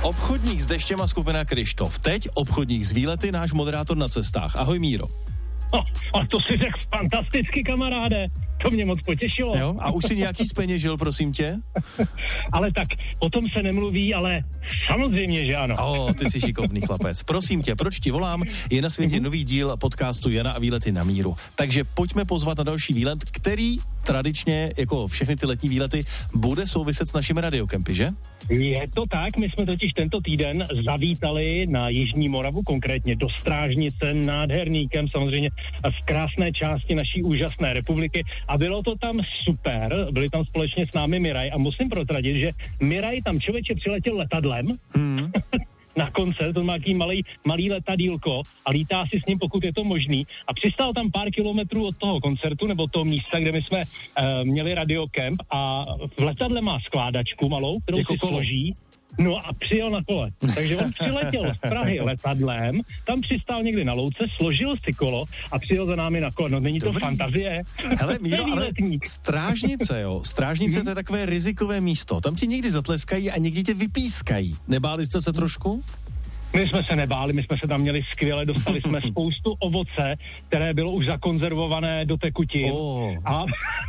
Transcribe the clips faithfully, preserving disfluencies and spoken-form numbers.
Obchodník s deštěm a skupina Kryštof. Teď obchodník s výlety, náš moderátor na cestách. Ahoj Míro. No, a to si řekl fantasticky, kamaráde. To mě moc potěšilo. Jo? A už si nějaký zpeněžil, prosím tě? Ale tak, o tom se nemluví, ale samozřejmě, že ano. O, ty jsi šikovný chlapec. Prosím tě, proč ti volám? Je na světě mm-hmm. nový díl podcastu Jana a výlety na míru. Takže pojďme pozvat na další výlet, který tradičně, jako všechny ty letní výlety, bude souviset s našimi radiokempy, že? Je to tak, my jsme totiž tento týden zavítali na Jižní Moravu, konkrétně do Strážnice, nádherný kemp, samozřejmě v krásné části naší úžasné republiky a bylo to tam super, byli tam společně s námi Miraj a musím prozradit, že Miraj tam člověče přiletěl letadlem, hmm. na koncert, on má taký malý, malý letadílko a lítá si s ním, pokud je to možný. A přistál tam pár kilometrů od toho koncertu, nebo toho místa, kde my jsme uh, měli radiokemp a v letadle má skládačku malou, kterou jako si kolo. složí. No a přijel na kole. Takže on přiletěl z Prahy letadlem, tam přistál někdy na louce, složil si kolo a přijel za námi na kole. No není to Dobrý. fantazie? Hele Míro, ale Strážnice, jo. Strážnice hmm. to je takové rizikové místo. Tam ti někdy zatleskají a někdy tě vypískají. Nebáli jste se trošku? My jsme se nebáli, my jsme se tam měli skvěle, dostali jsme spoustu ovoce, které bylo už zakonzervované do tekutin oh. a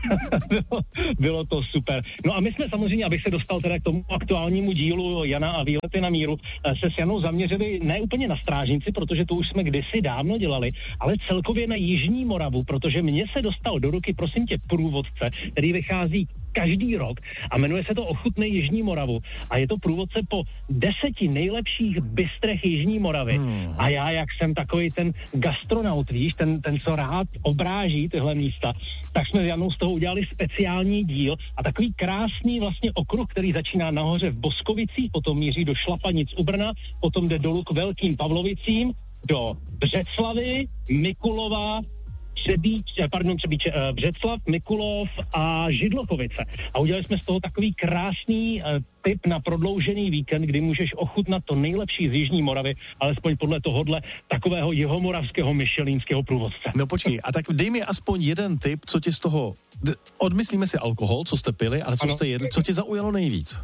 bylo, bylo to super. No a my jsme samozřejmě, abych se dostal teda k tomu aktuálnímu dílu Jana a výlety na míru, se s Janou zaměřili ne úplně na Strážnici, protože to už jsme kdysi dávno dělali, ale celkově na Jižní Moravu, protože mně se dostal do ruky, prosím tě, průvodce, který vychází každý rok a jmenuje se to Ochutnej Jižní Moravu a je to průvodce po deseti nejlepších bystrech Jižní Moravy. Hmm. A já, jak jsem takový ten gastronaut, víš, ten, ten, co rád obráží tyhle místa, tak jsme s Janou z toho udělali speciální díl a takový krásný vlastně okruh, který začíná nahoře v Boskovicích, potom míří do Šlapanic u Brna, potom jde dolů k Velkým Pavlovicím, do Břeclavy, Mikulova, Třebíč, pardon, Třebíč, Břeclav, Mikulov a Židlochovice. A udělali jsme z toho takový krásný uh, tip na prodloužený víkend, kdy můžeš ochutnat to nejlepší z Jižní Moravy, alespoň podle tohohle takového jihomoravského myšelínského průvodce. No počkej, a tak dej mi aspoň jeden tip, co ti z toho, odmyslíme si alkohol, co jste pili, ale co ano. jste jedli, co ti zaujalo nejvíc?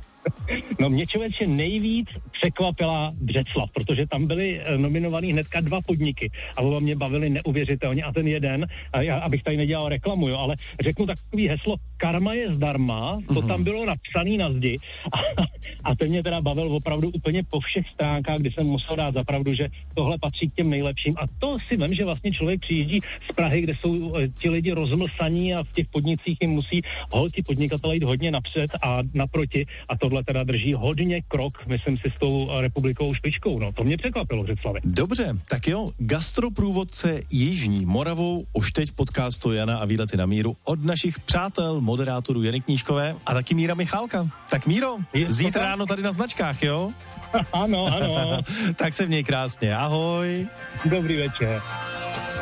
No mě člověče nejvíc překvapila Břeclav, protože tam byly nominovaný hnedka dva podniky a oba mě bavili neuvěřitelně a ten jeden, já, abych tady nedělal reklamu, jo, ale řeknu takový heslo, karma je zdarma, to tam bylo napsaný na zdi a, a ten mě teda bavil opravdu úplně po všech stránkách, kdy jsem musel dát za pravdu, že tohle patří k těm nejlepším a to si vem, že vlastně člověk přijíždí z Prahy, kde jsou ti lidi rozmlsaní a v těch podnicích jim musí holky podnikatelé jít hodně napřed a naproti a tohle teda drží hodně krok, myslím si, s tou republikou špičkou. No, to mě překvapilo v Břeclavě. Dobře, tak jo, gastroprůvodce Jižní Moravou už teď v podcastu Jana a výlety na míru od našich přátel, moderátorů Jany Knížkové a taky Míra Michálka. Tak Míro, Je zítra ráno tady na značkách, jo? Ano, ano. Tak se měj krásně, ahoj. Dobrý večer.